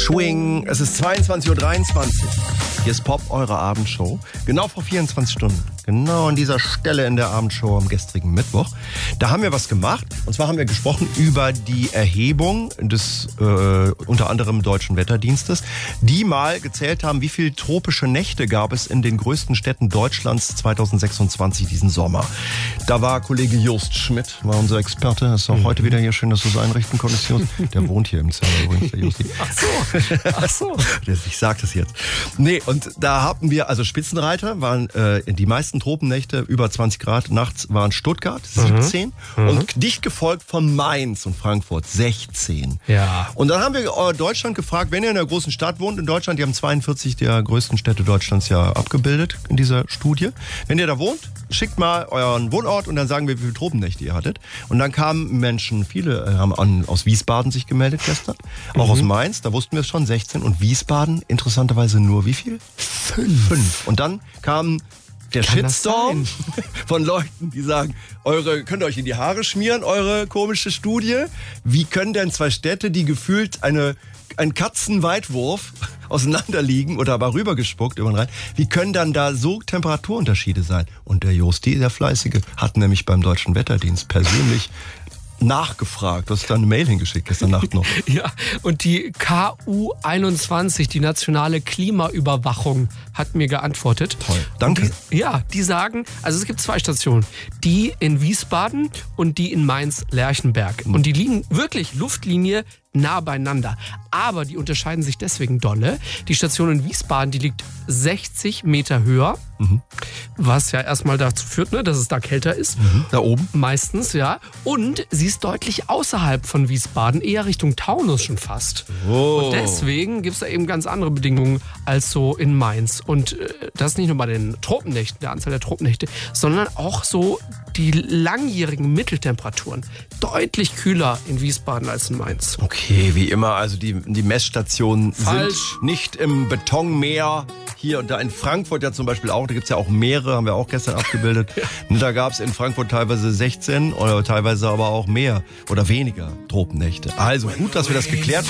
Swing. Es ist 22.23 Uhr. Hier ist Pop, eure Abendshow. Genau vor 24 Stunden. Genau an dieser Stelle in der Abendshow am gestrigen Mittwoch. Da haben wir was gemacht. Und zwar haben wir gesprochen über die Erhebung des unter anderem Deutschen Wetterdienstes, die mal gezählt haben, wie viele tropische Nächte gab es in den größten Städten Deutschlands 2026 diesen Sommer. Da war Kollege Jost Schmidt, war unser Experte. Das ist auch heute wieder hier. Schön, dass du es einrichten konntest, Jost. Der wohnt hier im Zimmer übrigens, der Josti. Ach so. Ich sag das jetzt. Nee, und da hatten wir, also Spitzenreiter waren die meisten Tropennächte über 20 Grad. Nachts waren Stuttgart 17 und dicht gefolgt von Mainz und Frankfurt 16. Ja. Und dann haben wir Deutschland gefragt, wenn ihr in einer großen Stadt wohnt in Deutschland, die haben 42 der größten Städte Deutschlands ja abgebildet in dieser Studie. Wenn ihr da wohnt, schickt mal euren Wohnort und dann sagen wir, wie viele Tropennächte ihr hattet. Und dann kamen Menschen, viele haben aus Wiesbaden sich gemeldet gestern, auch aus Mainz, da wussten wir es schon, 16. Und Wiesbaden, interessanterweise nur wie viel? 5. Und dann kam der Shitstorm von Leuten, die sagen, könnt ihr euch in die Haare schmieren, eure komische Studie? Wie können denn zwei Städte, die gefühlt ein Katzenweitwurf auseinanderliegen oder aber rübergespuckt über den Rhein, wie können dann da so Temperaturunterschiede sein? Und der Josti, der Fleißige, hat nämlich beim Deutschen Wetterdienst persönlich nachgefragt. Du hast da eine Mail hingeschickt gestern Nacht noch. Ja, und die KU21, die nationale Klimaüberwachung, hat mir geantwortet. Toll, danke. Die sagen, also es gibt 2 Stationen, die in Wiesbaden und die in Mainz-Lerchenberg. Und die liegen wirklich Luftlinie nah beieinander. Aber die unterscheiden sich deswegen dolle. Die Station in Wiesbaden, die liegt 60 Meter höher, was ja erstmal dazu führt, dass es da kälter ist. Da oben? Meistens, ja. Und sie ist deutlich außerhalb von Wiesbaden, eher Richtung Taunus schon fast. Oh. Und deswegen gibt es da eben ganz andere Bedingungen als so in Mainz. Und das nicht nur bei den Tropennächten, der Anzahl der Tropennächte, sondern auch so die langjährigen Mitteltemperaturen. Deutlich kühler in Wiesbaden als in Mainz. Okay, wie immer, also die Messstationen Falsch. sind nicht im Betonmeer. Hier und da in Frankfurt ja zum Beispiel auch, da gibt es ja auch Meere, haben wir auch gestern abgebildet. Und da gab es in Frankfurt teilweise 16 oder teilweise aber auch mehr oder weniger Tropennächte. Also gut, dass wir das geklärt haben.